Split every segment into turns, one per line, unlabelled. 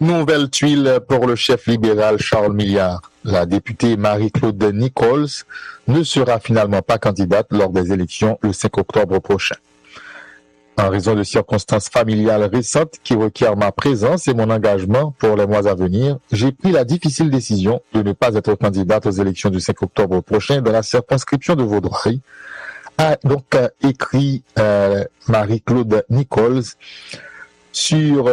Nouvelle tuile pour le chef libéral Charles Milliard. La députée Marie-Claude Nichols ne sera finalement pas candidate lors des élections le 5 octobre prochain. En raison de circonstances familiales récentes qui requièrent ma présence et mon engagement pour les mois à venir, j'ai pris la difficile décision de ne pas être candidate aux élections du 5 octobre prochain dans la circonscription de Vaudreuil, a donc écrit Marie-Claude Nichols sur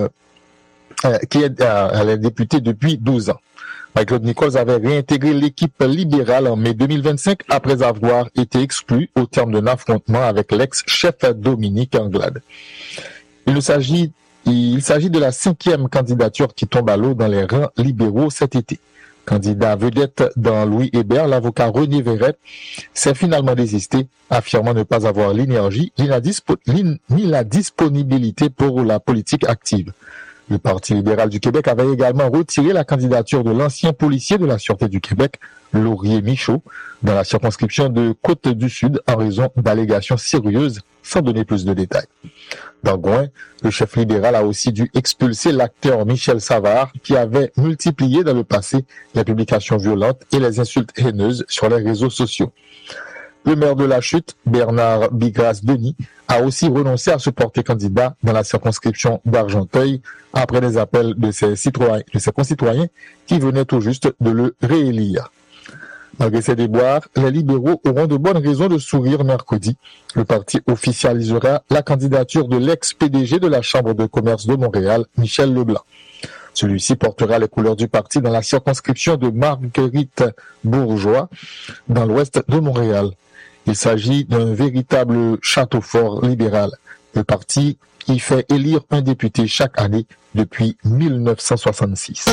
qui est elle est députée depuis 12 ans. Marie-Claude Nichols avait réintégré l'équipe libérale en mai 2025 après avoir été exclue au terme d'un affrontement avec l'ex-chef Dominique Anglade. Il s'agit de la 5e candidature qui tombe à l'eau dans les rangs libéraux cet été. Candidat vedette dans Louis Hébert, l'avocat René Verret s'est finalement désisté, affirmant ne pas avoir l'énergie ni la disponibilité pour la politique active. Le Parti libéral du Québec avait également retiré la candidature de l'ancien policier de la Sûreté du Québec, Laurier Michaud, dans la circonscription de Côte-du-Sud en raison d'allégations sérieuses, sans donner plus de détails. Dans Gouin, le chef libéral a aussi dû expulser l'acteur Michel Savard, qui avait multiplié dans le passé les publications violentes et les insultes haineuses sur les réseaux sociaux. Le maire de la Chute, Bernard Bigras-Denis, a aussi renoncé à se porter candidat dans la circonscription d'Argenteuil après des appels de ses concitoyens qui venaient tout juste de le réélire. Malgré ces déboires, les libéraux auront de bonnes raisons de sourire mercredi. Le parti officialisera la candidature de l'ex-PDG de la Chambre de commerce de Montréal, Michel Leblanc. Celui-ci portera les couleurs du parti dans la circonscription de Marguerite Bourgeois, dans l'ouest de Montréal. Il s'agit d'un véritable château fort libéral. Le parti y fait élire un député chaque année depuis 1966.